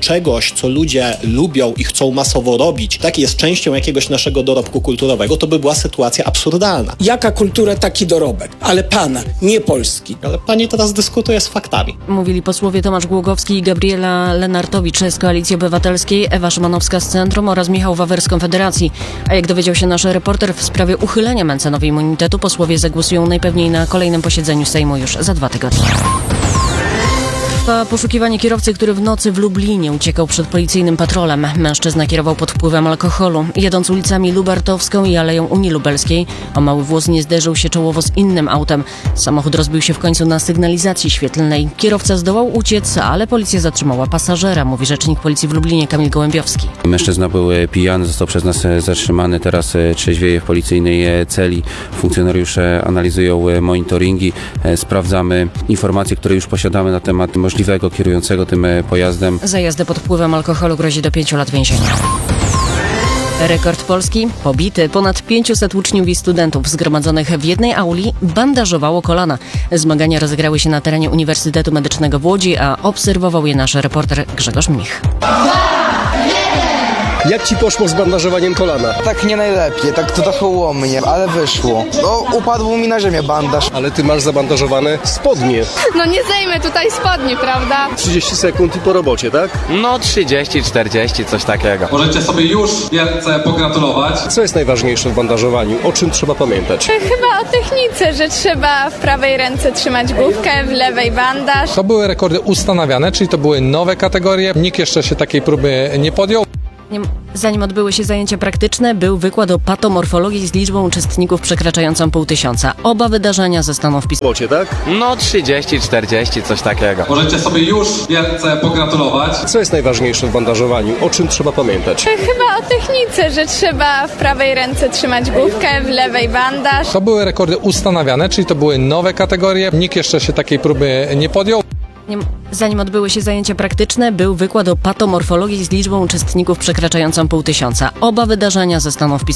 czegoś, co ludzie lubią i chcą masowo robić, tak jest częścią jakiegoś naszego dorobku kulturowego, to by była sytuacja absurdalna. Jaka kultura, taki dorobek. Ale pana, nie polski. Ale pani teraz dyskutuje z faktami. Mówili posłowie Tomasz Głogowski i Gabriela Lenartowicz z Koalicji Obywatelskiej, Ewa Szymanowska z Centrum oraz Michał Wawer z Konfederacji. A jak dowiedział się nasz reporter, w sprawie uchylenia Mentzenowi immunitetu posłowie zagłosują najpewniej na kolejnym posiedzeniu Sejmu już za 2 tygodnie. Trwa poszukiwanie kierowcy, który w nocy w Lublinie uciekał przed policyjnym patrolem. Mężczyzna kierował pod wpływem alkoholu. Jedąc ulicami Lubartowską i Aleją Unii Lubelskiej, o mały włos nie zderzył się czołowo z innym autem. Samochód rozbił się w końcu na sygnalizacji świetlnej. Kierowca zdołał uciec, ale policja zatrzymała pasażera, mówi rzecznik policji w Lublinie Kamil Gołębiowski. Mężczyzna był pijany, został przez nas zatrzymany, teraz trzeźwieje w policyjnej celi. Funkcjonariusze analizują monitoringi, sprawdzamy informacje, które już posiadamy na temat możliwego kierującego tym pojazdem. Za jazdę pod wpływem alkoholu grozi do 5 lat więzienia. Rekord Polski pobity. Ponad 500 uczniów i studentów zgromadzonych w jednej auli bandażowało kolana. Zmagania rozegrały się na terenie Uniwersytetu Medycznego w Łodzi, a obserwował je nasz reporter Grzegorz Mnich. Jak ci poszło z bandażowaniem kolana? Tak nie najlepiej, tak to trochę łomnie, ale wyszło. No, upadł mi na ziemię bandaż. Ale ty masz zabandażowane spodnie. No nie zdejmę tutaj spodni, prawda? 30 sekund i po robocie, tak? No 30, 40, coś takiego. Możecie sobie już wielce pogratulować. Co jest najważniejsze w bandażowaniu? O czym trzeba pamiętać? Chyba o technice, że trzeba w prawej ręce trzymać główkę, w lewej bandaż. To były rekordy ustanawiane, czyli to były nowe kategorie. Nikt jeszcze się takiej próby nie podjął. Zanim odbyły się zajęcia praktyczne, był wykład o patomorfologii z liczbą uczestników przekraczającą 500. Oba wydarzenia zostaną wpisane. Robocie, tak? No 30, 40, coś takiego. Możecie sobie już wielce pogratulować. Co jest najważniejsze w bandażowaniu? O czym trzeba pamiętać? Chyba o technice, że trzeba w prawej ręce trzymać główkę, w lewej bandaż. To były rekordy ustanawiane, czyli to były nowe kategorie. Nikt jeszcze się takiej próby nie podjął. Zanim odbyły się zajęcia praktyczne, był wykład o patomorfologii z liczbą uczestników przekraczającą 500. Oba wydarzenia zostaną wpisane.